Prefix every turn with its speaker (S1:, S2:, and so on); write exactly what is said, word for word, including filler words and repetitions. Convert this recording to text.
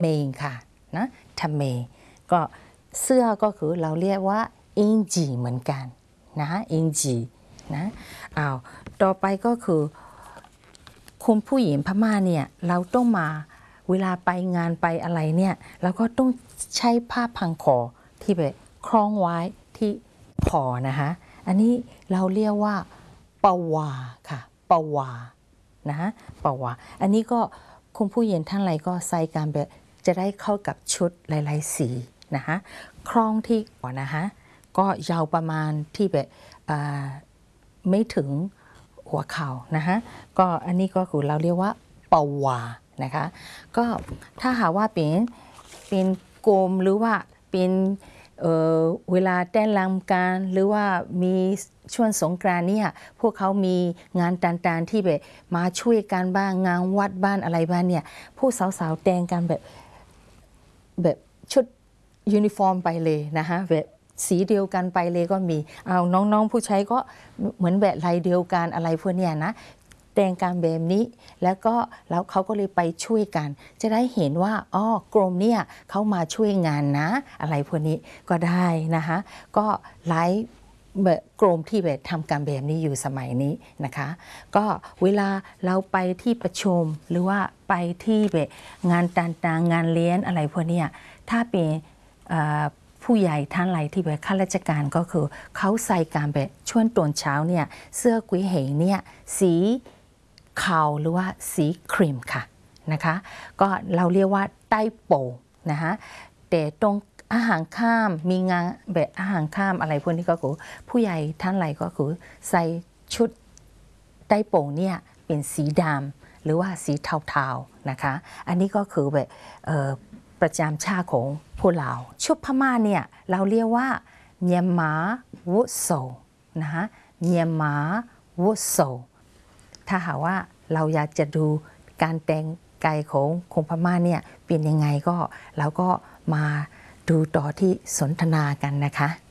S1: เมงค่ะนะทำเมก็เสื้อก็คือเราเรียกว่าอิงจีเหมือนกันนะอิงจีนะอ้าวต่อไปก็คือคุณผู้หญิงพม่าเนี่ยเราต้องมาเวลาไปงานไปอะไรเนี่ยเราก็ต้องใช้ผ้าพันคอที่แบบคล้องไว้ที่คอนะคะอันนี้เราเรียกว่าปวาค่ะปวานะฮะปวาอันนี้ก็คุณผู้หญิงท่านไรก็ใส่กันแบบจะได้เข้ากับชุดหลายๆสีนะคะคล้องที่ก่อนนะคะก็ยาวประมาณที่แบบไม่ถึงหัวเข่านะคะก็อันนี้ก็คือเราเรียกว่าปวานะคะก็ถ้าหากว่าเป็นเป็นโกมหรือว่าเป็นเอ่อเวลาเต้นรำกันหรือว่ามีช่วงสงกรานต์เนี่ยพวกเขามีงานต่างๆที่แบบมาช่วยกันบ้างงานวัดบ้านอะไรบ้างเนี่ยผู้สาวๆแต่งกันแบบแบบชุดยูนิฟอร์มไปเลยนะคะแบบสีเดียวกันไปเลยก็มีเอาน้องๆผู้ชายก็เหมือนแบบลายเดียวกันอะไรพวกเนี้ยนะแต่งการแบบนี้แล้วก็แล้วเขาก็เลยไปช่วยกันจะได้เห็นว่าอ๋อกรมเนี่ยเขามาช่วยงานนะอะไรพวกนี้ก็ได้นะคะก็หลายแบบกรมที่แบบทำการแบบนี้อยู่สมัยนี้นะคะก็เวลาเราไปที่ประชุมหรือว่าไปที่แบบงานต่างๆงานเลี้ยงอะไรพวกนี้ถ้าเป็นผู้ใหญ่ท่านไรที่แบบข้าราชการก็คือเขาใส่การแบบช่วงตอนเช้าเนี่ยเสื้อกุยเหงเนี่ยสีขาวหรือว่าสีครีมค่ะนะคะก็เราเรียกว่าใต้โปนะคะแต่ตรงอาหารข้ามมีงานแบบอาหารข้ามอะไรพวกนี้ก็คือผู้ใหญ่ท่านไรก็คือใส่ชุดใต้โปเนี่ยเป็นสีดำหรือว่าสีเทาๆนะคะอันนี้ก็คือแบบประจำชาติของพวกเราชุดพม่าเนี่ยเราเรียกว่าเมียนมาวุโสนะคะเมียนมาวุโสถ้าหากว่าเราอยากจะดูการแต่งกายของคนพม่าเนี่ยเป็นยังไงก็เราก็มาดูต่อที่สนทนากันนะคะ